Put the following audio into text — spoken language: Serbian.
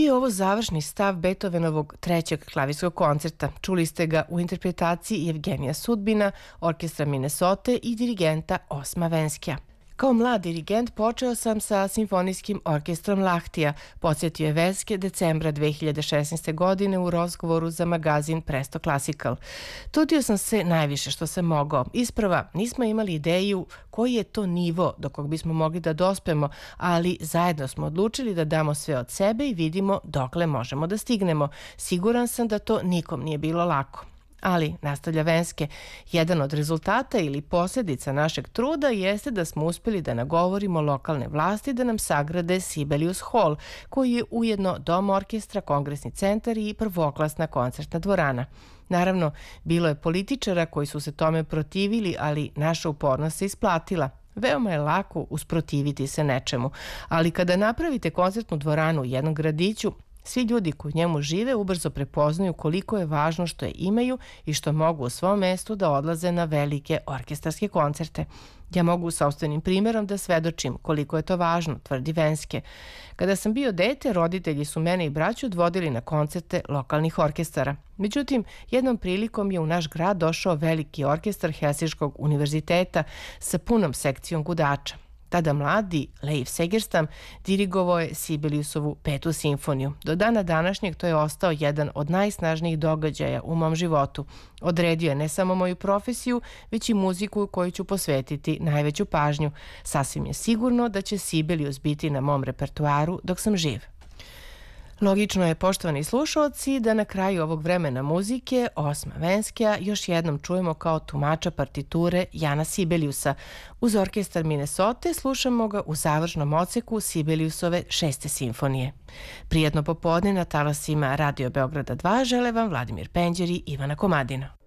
Bio ovo završni stav Beethovenovog trećeg klavirskog koncerta. Čuli ste ga u interpretaciji Evgenija Sudbina, orkestra Minnesote i dirigenta Osma Venskija. Kao mlad dirigent počeo sam sa simfonijskim orkestrom Lahtija, podsjetio je Venske decembra 2016. godine u razgovoru za magazin Presto Classical. Trudio sam se najviše što sam mogao. Isprva nismo imali ideju koji je to nivo do kog bismo mogli da dospemo, ali zajedno smo odlučili da damo sve od sebe i vidimo dokle možemo da stignemo. Siguran sam da to nikom nije bilo lako. Ali, nastavlja Venske, jedan od rezultata ili posljedica našeg truda jeste da smo uspjeli da nagovorimo lokalne vlasti da nam sagrade Sibelius Hall, koji je ujedno dom orkestra, kongresni centar i prvoklasna koncertna dvorana. Naravno, bilo je političara koji su se tome protivili, ali naša upornost se isplatila. Veoma je lako usprotiviti se nečemu, ali kada napravite koncertnu dvoranu u jednom gradiću, svi ljudi koji u njemu žive ubrzo prepoznaju koliko je važno što je imaju i što mogu u svom mestu da odlaze na velike orkestarske koncerte. Ja mogu sopstvenim primjerom da svedočim koliko je to važno, tvrdi Venske. Kada sam bio dete, roditelji su mene i braću odvodili na koncerte lokalnih orkestara. Međutim, jednom prilikom je u naš grad došao veliki orkestar Helsinškog univerziteta sa punom sekcijom gudača. Tada mladi Leif Segerstam dirigovao je Sibeliusovu petu simfoniju. Do dana današnjeg to je ostao jedan od najsnažnijih događaja u mom životu. Odredio je ne samo moju profesiju, već i muziku koju ću posvetiti najveću pažnju. Sasvim je sigurno da će Sibelius biti na mom repertoaru dok sam živ. Logično je, poštovani slušalci, da na kraju ovog vremena muzike Osma Venskija još jednom čujemo kao tumača partiture Jana Sibeliusa. Uz orkestar Minnesote slušamo ga u završnom odseku Sibeliusove 6. simfonije. Prijetno popodne na talasima Radio Beograda 2 žele vam Vladimir Penđer i Ivana Komadina.